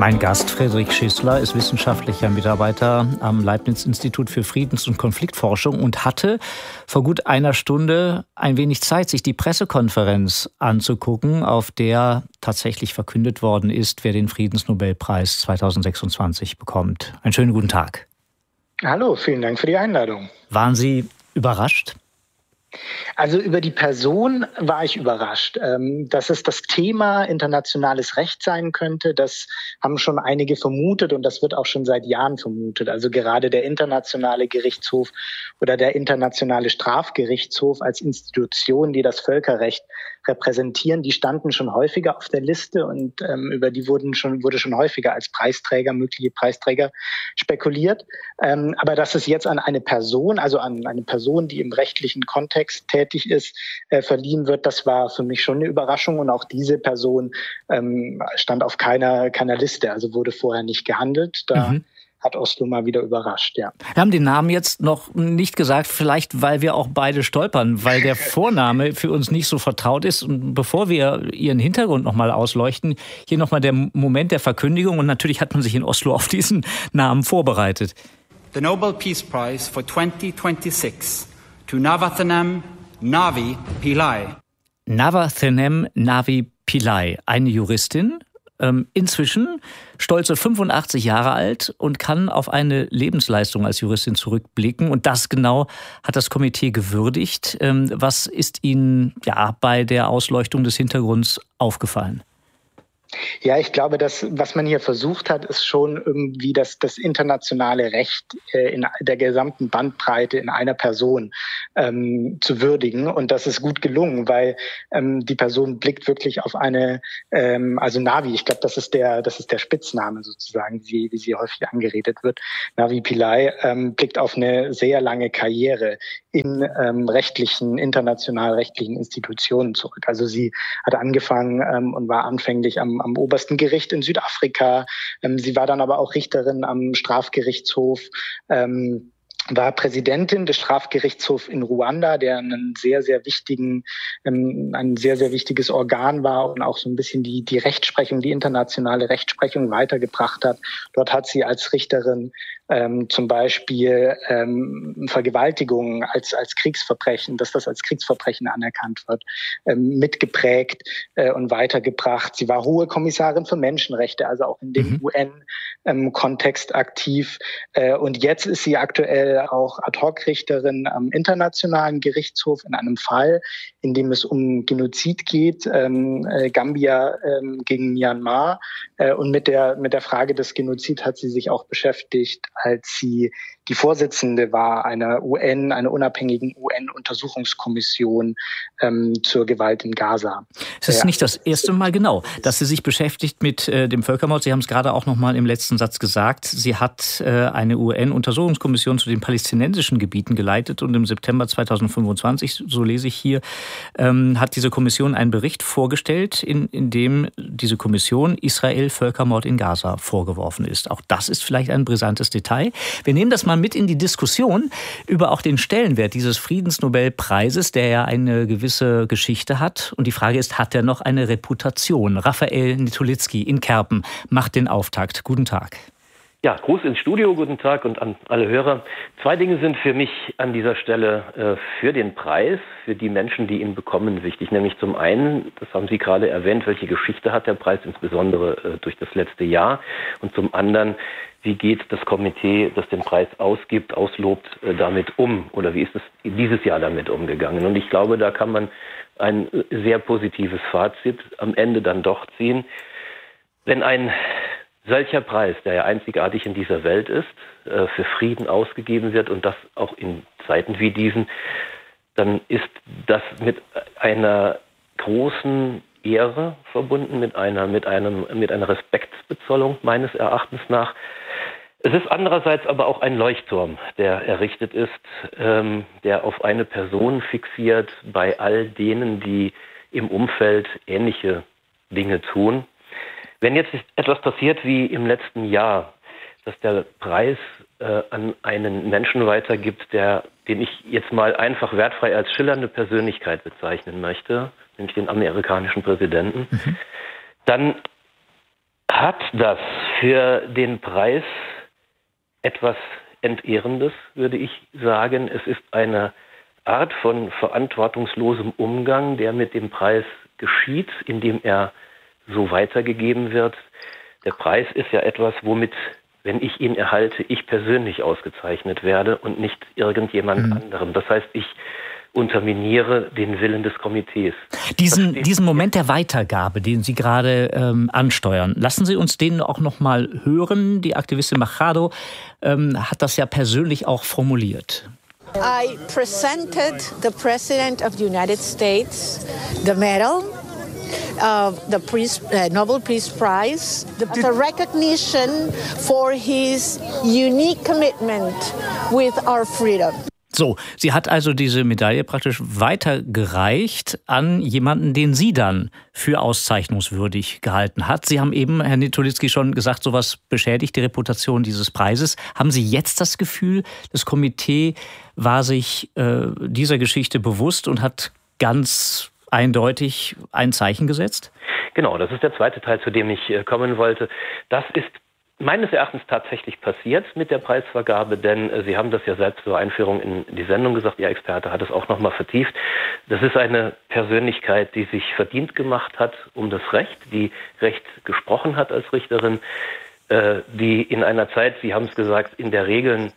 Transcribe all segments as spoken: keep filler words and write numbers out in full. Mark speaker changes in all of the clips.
Speaker 1: Mein Gast Friedrich Schissler ist wissenschaftlicher Mitarbeiter am Leibniz-Institut für Friedens- und Konfliktforschung und hatte vor gut einer Stunde ein wenig Zeit, sich die Pressekonferenz anzugucken, auf der tatsächlich verkündet worden ist, wer den Friedensnobelpreis zweitausendsechsundzwanzig bekommt. Einen schönen guten Tag.
Speaker 2: Hallo, vielen Dank für die Einladung.
Speaker 1: Waren Sie überrascht?
Speaker 2: Also über die Person war ich überrascht. Dass es das Thema internationales Recht sein könnte, das haben schon einige vermutet und das wird auch schon seit Jahren vermutet. Also gerade der Internationale Gerichtshof oder der Internationale Strafgerichtshof als Institution, die das Völkerrecht repräsentieren, die standen schon häufiger auf der Liste und ähm, über die wurden schon, wurde schon häufiger als Preisträger, mögliche Preisträger spekuliert. Ähm, aber dass es jetzt an eine Person, also an eine Person, die im rechtlichen Kontext tätig ist, äh, verliehen wird, das war für mich schon eine Überraschung. Und auch diese Person ähm, stand auf keiner, keiner Liste, also wurde vorher nicht gehandelt. Da mhm. hat Oslo mal wieder überrascht, ja.
Speaker 1: Wir haben den Namen jetzt noch nicht gesagt, vielleicht weil wir auch beide stolpern, weil der Vorname für uns nicht so vertraut ist. Und bevor wir Ihren Hintergrund nochmal ausleuchten, hier nochmal der Moment der Verkündigung. Und natürlich hat man sich in Oslo auf diesen Namen vorbereitet.
Speaker 3: The Nobel Peace Prize for twenty twenty-six to Navathanem Navi Pillai.
Speaker 1: Navathanem Navi Pillai, eine Juristin, inzwischen stolze fünfundachtzig Jahre alt und kann auf eine Lebensleistung als Juristin zurückblicken. Und das genau hat das Komitee gewürdigt. Was ist Ihnen ja bei der Ausleuchtung des Hintergrunds aufgefallen?
Speaker 2: Ja, ich glaube, dass was man hier versucht hat, ist schon irgendwie das, das internationale Recht äh, in der gesamten Bandbreite in einer Person ähm, zu würdigen. Und das ist gut gelungen, weil ähm, die Person blickt wirklich auf eine, ähm, also Navi, ich glaube, das ist der, das ist der Spitzname sozusagen, wie, wie sie häufig angeredet wird. Navi Pillai ähm, blickt auf eine sehr lange Karriere in ähm, rechtlichen, international rechtlichen Institutionen zurück. Also sie hat angefangen ähm, und war anfänglich am am obersten Gericht in Südafrika. Ähm, sie war dann aber auch Richterin am Strafgerichtshof, ähm, war Präsidentin des Strafgerichtshofs in Ruanda, der einen sehr, sehr wichtigen, ähm, ein sehr, sehr wichtiges Organ war und auch so ein bisschen die, die Rechtsprechung, die internationale Rechtsprechung weitergebracht hat. Dort hat sie als Richterin ähm, zum Beispiel ähm, Vergewaltigungen als, als Kriegsverbrechen, dass das als Kriegsverbrechen anerkannt wird, ähm, mitgeprägt äh, und weitergebracht. Sie war Hohe Kommissarin für Menschenrechte, also auch in dem mhm. U N-Kontext ähm, aktiv. Äh, und jetzt ist sie aktuell auch Ad-hoc-Richterin am Internationalen Gerichtshof in einem Fall, in dem es um Genozid geht, ähm, äh, Gambia ähm, gegen Myanmar. Äh, und mit der, mit der Frage des Genozid hat sie sich auch beschäftigt, als sie die Vorsitzende war einer U N, einer unabhängigen U N-Untersuchungskommission ähm, zur Gewalt in Gaza.
Speaker 1: Es ist ja nicht das erste Mal genau, dass sie sich beschäftigt mit äh, dem Völkermord. Sie haben es gerade auch noch mal im letzten Satz gesagt. Sie hat äh, eine U N-Untersuchungskommission zu den palästinensischen Gebieten geleitet und im September zweitausendfünfundzwanzig, so lese ich hier, ähm, hat diese Kommission einen Bericht vorgestellt, in, in dem diese Kommission Israel Völkermord in Gaza vorgeworfen ist. Auch das ist vielleicht ein brisantes Detail. Wir nehmen das mal mit in die Diskussion über auch den Stellenwert dieses Friedensnobelpreises, der ja eine gewisse Geschichte hat. Und die Frage ist, hat er noch eine Reputation? Raphael Netolitzki in Kerpen macht den Auftakt. Guten Tag.
Speaker 4: Ja, Gruß ins Studio, guten Tag und an alle Hörer. Zwei Dinge sind für mich an dieser Stelle äh, für den Preis, für die Menschen, die ihn bekommen, wichtig. Nämlich zum einen, das haben Sie gerade erwähnt, welche Geschichte hat der Preis, insbesondere äh, durch das letzte Jahr. Und zum anderen, wie geht das Komitee, das den Preis ausgibt, auslobt, äh, damit um? Oder wie ist es dieses Jahr damit umgegangen? Und ich glaube, da kann man ein sehr positives Fazit am Ende dann doch ziehen. Wenn ein solcher Preis, der ja einzigartig in dieser Welt ist, für Frieden ausgegeben wird und das auch in Zeiten wie diesen, dann ist das mit einer großen Ehre verbunden, mit einer, mit einem, mit einer Respektsbezollung meines Erachtens nach. Es ist andererseits aber auch ein Leuchtturm, der errichtet ist, ähm, der auf eine Person fixiert bei all denen, die im Umfeld ähnliche Dinge tun. Wenn jetzt etwas passiert wie im letzten Jahr, dass der Preis äh, an einen Menschen weitergibt, der, den ich jetzt mal einfach wertfrei als schillernde Persönlichkeit bezeichnen möchte, nämlich den amerikanischen Präsidenten, mhm. dann hat das für den Preis etwas Entehrendes, würde ich sagen. Es ist eine Art von verantwortungslosem Umgang, der mit dem Preis geschieht, indem er so weitergegeben wird. Der Preis ist ja etwas, womit, wenn ich ihn erhalte, ich persönlich ausgezeichnet werde und nicht irgendjemand mhm. anderem. Das heißt, ich unterminiere den Willen des Komitees.
Speaker 1: Diesen, diesen Moment der Weitergabe, den Sie gerade ähm, ansteuern, lassen Sie uns den auch noch mal hören. Die Aktivistin Machado ähm, hat das ja persönlich auch formuliert.
Speaker 5: I presented the President of the United States the medal of the Peace, uh, Nobel Peace Prize as a recognition for his unique commitment with our freedom.
Speaker 1: So, sie hat also diese Medaille praktisch weitergereicht an jemanden, den sie dann für auszeichnungswürdig gehalten hat. Sie haben eben, Herr Netolitzki, schon gesagt, sowas beschädigt die Reputation dieses Preises. Haben Sie jetzt das Gefühl, das Komitee war sich äh, dieser Geschichte bewusst und hat ganz eindeutig ein Zeichen gesetzt?
Speaker 4: Genau, das ist der zweite Teil, zu dem ich äh, kommen wollte. Das ist meines Erachtens tatsächlich passiert mit der Preisvergabe, denn äh, Sie haben das ja selbst zur Einführung in die Sendung gesagt, Ihr Experte hat es auch noch mal vertieft. Das ist eine Persönlichkeit, die sich verdient gemacht hat um das Recht, die Recht gesprochen hat als Richterin, äh, die in einer Zeit, Sie haben es gesagt, in der Regeln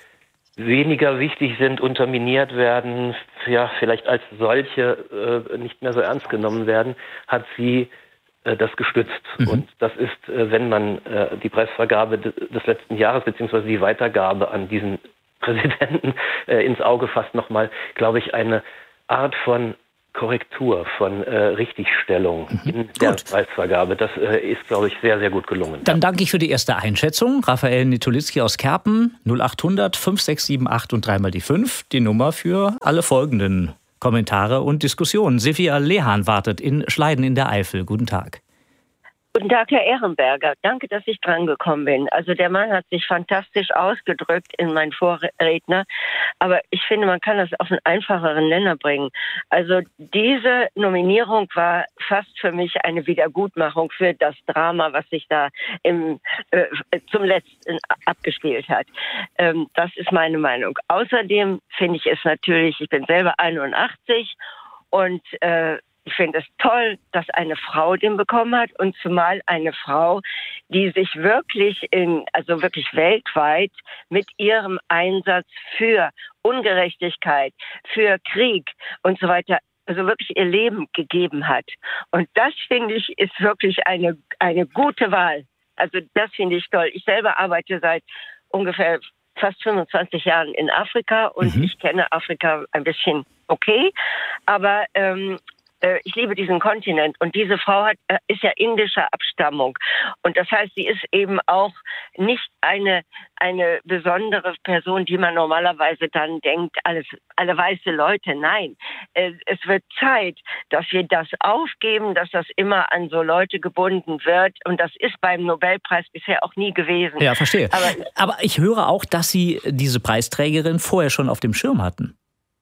Speaker 4: weniger wichtig sind, unterminiert werden, ja vielleicht als solche äh, nicht mehr so ernst genommen werden, hat sie das gestützt. Mhm. Und das ist, wenn man die Preisvergabe des letzten Jahres beziehungsweise die Weitergabe an diesen Präsidenten ins Auge fasst, nochmal, glaube ich, eine Art von Korrektur, von Richtigstellung mhm. in der gut. Preisvergabe. Das ist, glaube ich, sehr, sehr gut gelungen.
Speaker 1: Dann danke ich für die erste Einschätzung. Raphael Netolitzki aus Kerpen, null acht hundert fünf sechs sieben acht und dreimal die fünf, die Nummer für alle folgenden Kommentare und Diskussionen. Silvia Lehan wartet in Schleiden in der Eifel. Guten Tag.
Speaker 6: Guten Tag, Herr Ehrenberger. Danke, dass ich drangekommen bin. Also der Mann hat sich fantastisch ausgedrückt in meinen Vorredner. Aber ich finde, man kann das auf einen einfacheren Nenner bringen. Also diese Nominierung war fast für mich eine Wiedergutmachung für das Drama, was sich da im, äh, zum Letzten abgespielt hat. Ähm, das ist meine Meinung. Außerdem finde ich es natürlich, ich bin selber einundachtzig und äh, ich finde es toll, dass eine Frau den bekommen hat und zumal eine Frau, die sich wirklich in, also wirklich weltweit mit ihrem Einsatz für Ungerechtigkeit, für Krieg und so weiter, also wirklich ihr Leben gegeben hat. Und das finde ich ist wirklich eine, eine gute Wahl. Also das finde ich toll. Ich selber arbeite seit ungefähr fast fünfundzwanzig Jahren in Afrika und mhm. ich kenne Afrika ein bisschen okay, aber ähm, ich liebe diesen Kontinent und diese Frau hat, ist ja indischer Abstammung und das heißt, sie ist eben auch nicht eine eine besondere Person, die man normalerweise dann denkt, alles alle weiße Leute. Nein, es wird Zeit, dass wir das aufgeben, dass das immer an so Leute gebunden wird und das ist beim Nobelpreis bisher auch nie gewesen.
Speaker 1: Ja, verstehe. Aber, Aber ich höre auch, dass Sie diese Preisträgerin vorher schon auf dem Schirm hatten.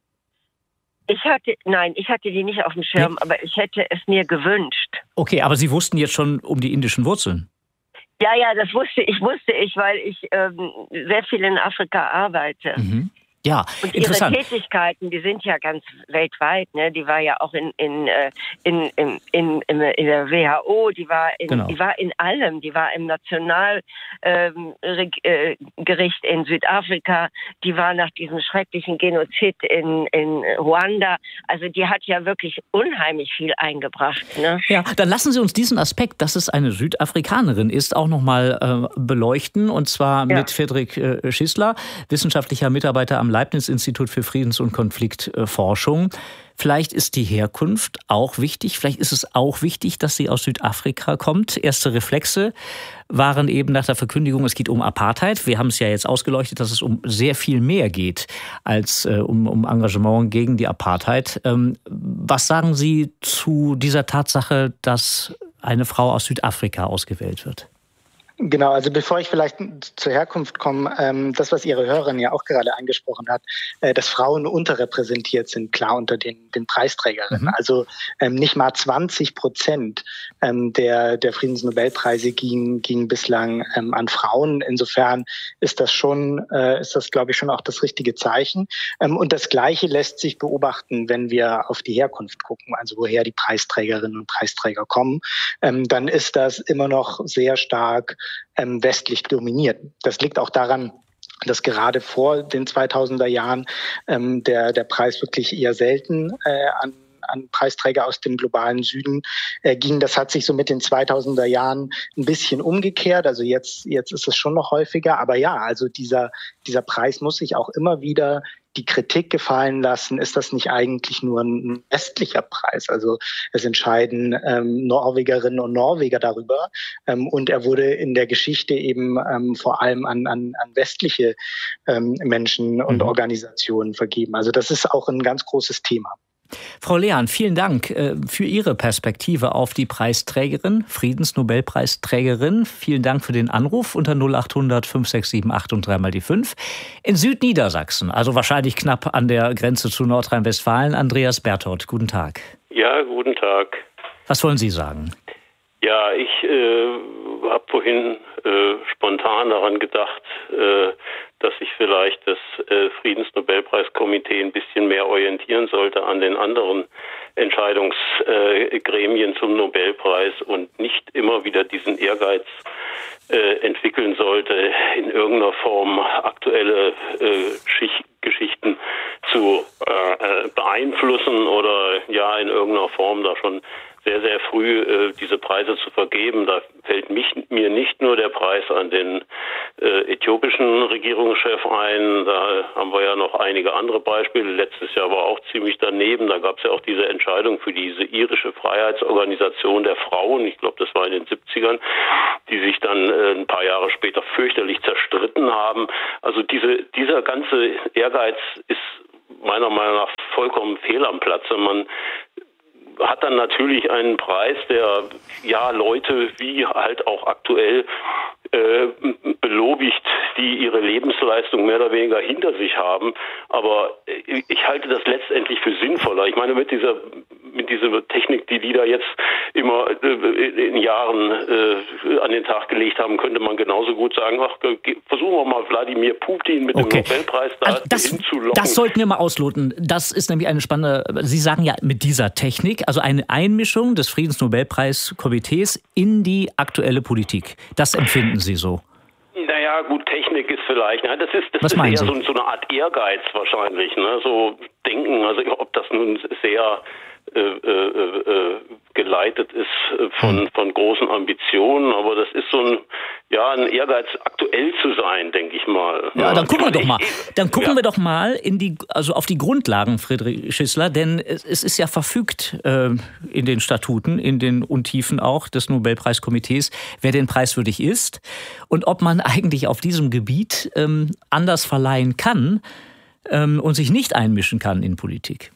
Speaker 6: Ich hatte, nein, ich hatte die nicht auf dem Schirm, nee. aber ich hätte es mir gewünscht.
Speaker 1: Okay, aber Sie wussten jetzt schon um die indischen Wurzeln?
Speaker 6: Ja, ja, das wusste ich, wusste ich, weil ich ähm, sehr viel in Afrika arbeite.
Speaker 1: Mhm. Ja,
Speaker 6: und
Speaker 1: interessant.
Speaker 6: Ihre Tätigkeiten, die sind ja ganz weltweit, ne? Die war ja auch in in in in in, in, in der W H O, die war in, genau. die war in allem, die war im Nationalgericht ähm, äh, in Südafrika, die war nach diesem schrecklichen Genozid in in Ruanda, also die hat ja wirklich unheimlich viel eingebracht. Ne?
Speaker 1: Ja, dann lassen Sie uns diesen Aspekt, dass es eine Südafrikanerin ist, auch noch mal äh, beleuchten und zwar ja. mit Frederik äh, Schissler, wissenschaftlicher Mitarbeiter am Leibniz-Institut für Friedens- und Konfliktforschung. Vielleicht ist die Herkunft auch wichtig. Vielleicht ist es auch wichtig, dass sie aus Südafrika kommt. Erste Reflexe waren eben nach der Verkündigung, es geht um Apartheid. Wir haben es ja jetzt ausgeleuchtet, dass es um sehr viel mehr geht als äh, um, um Engagement gegen die Apartheid. Ähm, was sagen Sie zu dieser Tatsache, dass eine Frau aus Südafrika ausgewählt wird?
Speaker 2: Genau, also bevor ich vielleicht zur Herkunft komme, ähm, das, was Ihre Hörerin ja auch gerade angesprochen hat, äh, dass Frauen unterrepräsentiert sind, klar unter den, den Preisträgerinnen. Mhm. Also ähm, nicht mal zwanzig Prozent ähm, der, der Friedensnobelpreise gingen, gingen bislang ähm, an Frauen. Insofern ist das schon, äh, ist das, glaube ich, schon auch das richtige Zeichen. Ähm, und das Gleiche lässt sich beobachten, wenn wir auf die Herkunft gucken, also woher die Preisträgerinnen und Preisträger kommen. Ähm, dann ist das immer noch sehr stark Ähm, westlich dominiert. Das liegt auch daran, dass gerade vor den zweitausender Jahren ähm, der, der Preis wirklich eher selten äh, an, an Preisträger aus dem globalen Süden äh, ging. Das hat sich so mit den zweitausender Jahren ein bisschen umgekehrt. Also jetzt, jetzt ist es schon noch häufiger. Aber ja, also dieser, dieser Preis muss sich auch immer wieder die Kritik gefallen lassen, ist das nicht eigentlich nur ein westlicher Preis? Also es entscheiden ähm, Norwegerinnen und Norweger darüber. Ähm, und er wurde in der Geschichte eben ähm, vor allem an, an, an westliche ähm, Menschen und mhm. Organisationen vergeben. Also das ist auch ein ganz großes Thema.
Speaker 1: Frau Lehahn, vielen Dank für Ihre Perspektive auf die Preisträgerin, Friedensnobelpreisträgerin. Vielen Dank für den Anruf unter null acht hundert fünf sechs sieben acht und dreimal die fünf. In Südniedersachsen, also wahrscheinlich knapp an der Grenze zu Nordrhein-Westfalen, Andreas Berthold. Guten Tag.
Speaker 7: Ja, guten Tag.
Speaker 1: Was wollen Sie sagen?
Speaker 7: Ja, ich äh, habe vorhin äh, spontan daran gedacht, äh, dass sich vielleicht das äh, Friedensnobelpreiskomitee ein bisschen mehr orientieren sollte an den anderen Entscheidungsgremien äh, zum Nobelpreis und nicht immer wieder diesen Ehrgeiz äh, entwickeln sollte, in irgendeiner Form aktuelle äh, Schicht Geschichten zu äh, beeinflussen oder ja in irgendeiner Form da schon sehr, sehr früh äh, diese Preise zu vergeben. Da fällt mich, mir nicht nur der Preis an den äh, äthiopischen Regierungschef ein, da haben wir ja noch einige andere Beispiele. Letztes Jahr war auch ziemlich daneben. Da gab es ja auch diese Entscheidung für diese irische Freiheitsorganisation der Frauen, ich glaube, das war in den siebzigern, die sich dann äh, ein paar Jahre später fürchterlich zerstritten haben. Also diese, dieser ganze Ehrgeiz ist meiner Meinung nach vollkommen fehl am Platze. Man hat dann natürlich einen Preis, der ja Leute wie halt auch aktuell äh, belobigt, die ihre Lebensleistung mehr oder weniger hinter sich haben. Aber ich halte das letztendlich für sinnvoller. Ich meine, mit dieser mit dieser Technik, die die da jetzt immer äh, in Jahren äh, an den Tag gelegt haben, könnte man genauso gut sagen, ach, versuchen wir mal Wladimir Putin mit okay. dem Nobelpreis da
Speaker 1: also das,
Speaker 7: hinzulocken.
Speaker 1: Das sollten wir mal ausloten. Das ist nämlich eine spannende, Sie sagen ja mit dieser Technik, also eine Einmischung des Friedensnobelpreiskomitees in die aktuelle Politik. Das empfinden Sie so?
Speaker 7: Naja, gut, Technik ist vielleicht, ne? das ist, das
Speaker 1: Was
Speaker 7: ist eher
Speaker 1: Sie?
Speaker 7: so, so eine Art Ehrgeiz wahrscheinlich, ne? So denken, also ob das nun sehr äh, äh, äh, geleitet ist äh, von, hm. von großen Ambitionen, aber das ist so ein, ja, ein Ehrgeiz, aktuell zu sein, denke ich mal.
Speaker 1: Ja, dann gucken wir doch mal. Dann gucken ja. wir doch mal in die, also auf die Grundlagen, Friedrich Schissler, denn es, es ist ja verfügt äh, in den Statuten, in den Untiefen auch des Nobelpreiskomitees, wer denn preiswürdig ist und ob man eigentlich auf diesem Gebiet ähm, anders verleihen kann ähm, und sich nicht einmischen kann in Politik.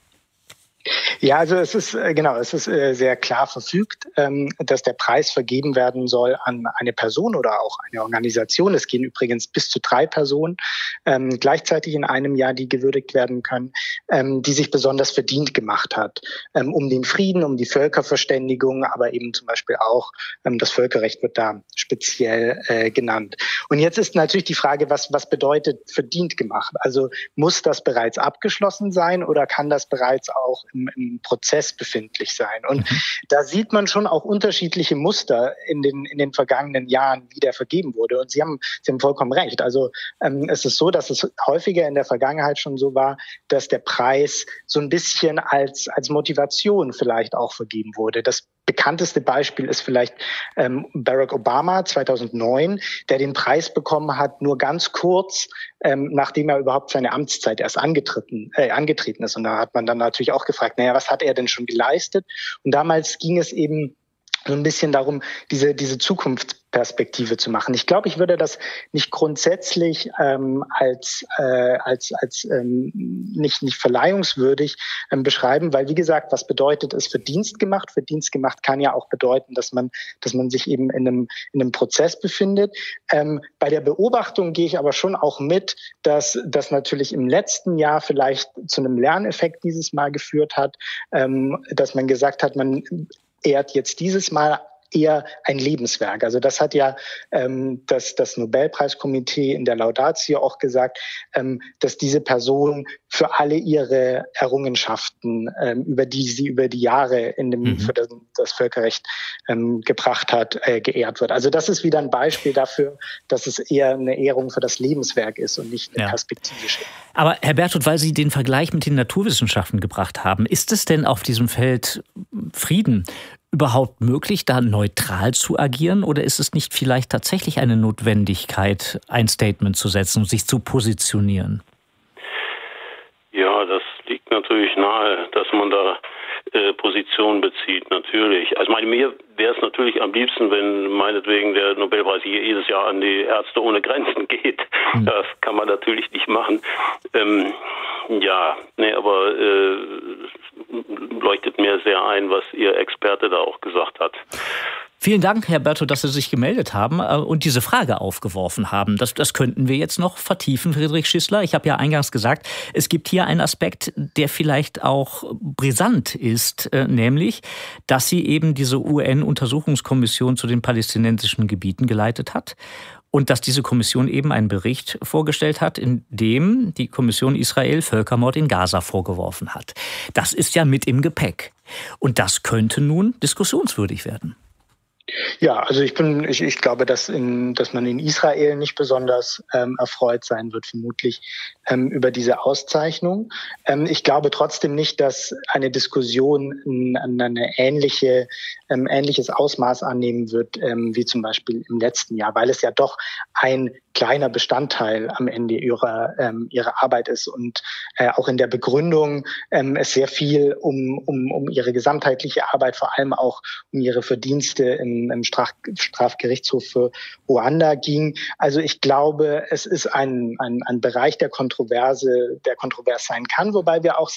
Speaker 2: Ja, also es ist genau, es ist sehr klar verfügt, dass der Preis vergeben werden soll an eine Person oder auch eine Organisation. Es gehen übrigens bis zu drei Personen ähm, gleichzeitig in einem Jahr, die gewürdigt werden können, ähm, die sich besonders verdient gemacht hat, ähm, um den Frieden, um die Völkerverständigung, aber eben zum Beispiel auch ähm, das Völkerrecht wird da speziell äh, genannt. Und jetzt ist natürlich die Frage, was was bedeutet verdient gemacht? Also muss das bereits abgeschlossen sein oder kann das bereits auch Im, im Prozess befindlich sein. Und mhm. da sieht man schon auch unterschiedliche Muster in den, in den vergangenen Jahren, wie der vergeben wurde. Und Sie haben, Sie haben vollkommen recht. Also ähm, es ist so, dass es häufiger in der Vergangenheit schon so war, dass der Preis so ein bisschen als, als Motivation vielleicht auch vergeben wurde. Das bekannteste Beispiel ist vielleicht ähm, Barack Obama zweitausendneun, der den Preis bekommen hat, nur ganz kurz, ähm, nachdem er überhaupt seine Amtszeit erst angetreten, äh, angetreten ist. Und da hat man dann natürlich auch gefragt, naja, was hat er denn schon geleistet? Und damals ging es eben so ein bisschen darum, diese, diese Zukunftsperspektive zu machen. Ich glaube, ich würde das nicht grundsätzlich ähm, als, äh, als, als ähm, nicht, nicht verleihungswürdig ähm, beschreiben, weil, wie gesagt, was bedeutet es für Dienst gemacht? Für Dienst gemacht kann ja auch bedeuten, dass man, dass man sich eben in einem, in einem Prozess befindet. Ähm, bei der Beobachtung gehe ich aber schon auch mit, dass das natürlich im letzten Jahr vielleicht zu einem Lerneffekt dieses Mal geführt hat, ähm, dass man gesagt hat, man ehrt jetzt dieses Mal eher ein Lebenswerk. Also das hat ja ähm, das, das Nobelpreiskomitee in der Laudatio auch gesagt, ähm, dass diese Person für alle ihre Errungenschaften, ähm, über die sie über die Jahre in dem, mhm. für das, das Völkerrecht ähm, gebracht hat, äh, geehrt wird. Also das ist wieder ein Beispiel dafür, dass es eher eine Ehrung für das Lebenswerk ist und nicht eine ja. perspektivische.
Speaker 1: Aber Herr Berthold, weil Sie den Vergleich mit den Naturwissenschaften gebracht haben, ist es denn auf diesem Feld Frieden überhaupt möglich, da neutral zu agieren? Oder ist es nicht vielleicht tatsächlich eine Notwendigkeit, ein Statement zu setzen und sich zu positionieren?
Speaker 7: Ja, das liegt natürlich nahe, dass man da äh, Position bezieht, natürlich. Also meine, mir wäre es natürlich am liebsten, wenn meinetwegen der Nobelpreis jedes Jahr an die Ärzte ohne Grenzen geht. Hm. Das kann man natürlich nicht machen. Ähm, ja, nee, aber äh, leuchtet mir sehr ein, was Ihr Experte da auch gesagt hat.
Speaker 1: Vielen Dank, Herr Berthold, dass Sie sich gemeldet haben und diese Frage aufgeworfen haben. Das, das könnten wir jetzt noch vertiefen, Friedrich Schissler. Ich habe ja eingangs gesagt, es gibt hier einen Aspekt, der vielleicht auch brisant ist, nämlich, dass sie eben diese U N-Untersuchungskommission zu den palästinensischen Gebieten geleitet hat. Und dass diese Kommission eben einen Bericht vorgestellt hat, in dem die Kommission Israel Völkermord in Gaza vorgeworfen hat. Das ist ja mit im Gepäck. Und das könnte nun diskussionswürdig werden.
Speaker 2: Ja, also ich bin, ich, ich glaube, dass, in, dass man in Israel nicht besonders ähm, erfreut sein wird, vermutlich ähm, über diese Auszeichnung. Ähm, ich glaube trotzdem nicht, dass eine Diskussion ein, eine ähnliche, ähm, ähnliches Ausmaß annehmen wird, ähm, wie zum Beispiel im letzten Jahr, weil es ja doch ein kleiner Bestandteil am Ende ihrer, ähm, ihrer Arbeit ist und äh, auch in der Begründung ähm, es sehr viel um, um, um ihre gesamtheitliche Arbeit, vor allem auch um ihre Verdienste im, im Straf, Strafgerichtshof für Ruanda ging. Also ich glaube, es ist ein, ein, ein Bereich der Kontroverse, der kontrovers sein kann, wobei wir auch